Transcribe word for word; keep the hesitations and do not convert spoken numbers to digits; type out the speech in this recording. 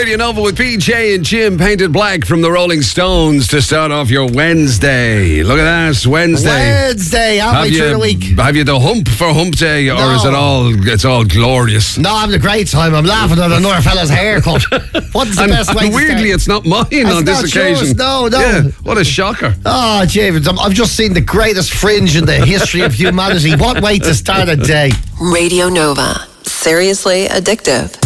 Radio Nova with P J and Jim, Painted Black from the Rolling Stones to start off your Wednesday. Look at that, Wednesday. Wednesday, halfway through the week. Have you the hump for hump day, or No. is it all, it's all glorious? No, I'm having a great time. I'm laughing at another fella's haircut. What's the And, best way and to weirdly, start? it's not mine It's on this not occasion. yours, no, no. Yeah, what a shocker. Oh, James, I'm, I've just seen the greatest fringe in the history of humanity. What way to start a day? Radio Nova. Seriously addictive.